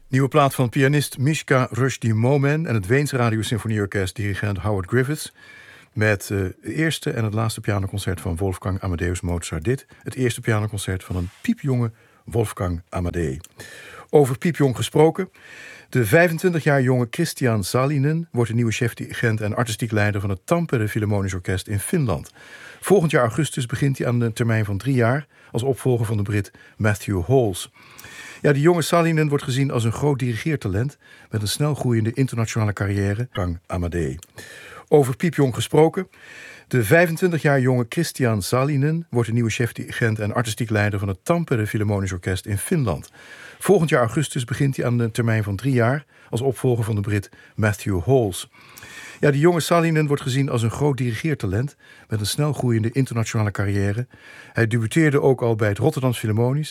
Nieuwe plaat van pianist Mishka Rushdie Momen en het Weens Radiosymfonieorkest dirigent Howard Griffiths. Met het eerste en het laatste pianoconcert van Wolfgang Amadeus Mozart. Dit, het eerste pianoconcert van een piepjonge Wolfgang Amadei. Over piepjong gesproken. De 25 jaar jonge Christian Salinen wordt de nieuwe chefdirigent en artistiek leider van het Tampere Philharmonisch Orkest in Finland. Volgend jaar augustus begint hij aan een termijn van 3 jaar als opvolger van de Brit Matthew Halls. Ja, die jonge Salinen wordt gezien als een groot dirigeertalent met een snel groeiende internationale carrière, Wolfgang Amadei. Over piepjong gesproken. De 25 jaar jonge Christian Salinen wordt de nieuwe chefdirigent en artistiek leider van het Tampere Philharmonisch Orkest in Finland. Volgend jaar augustus begint hij aan een termijn van 3 jaar als opvolger van de Brit Matthew Halls. Ja, die jonge Salinen wordt gezien als een groot dirigeertalent met een snel groeiende internationale carrière. Hij debuteerde ook al bij het Rotterdams Philharmonisch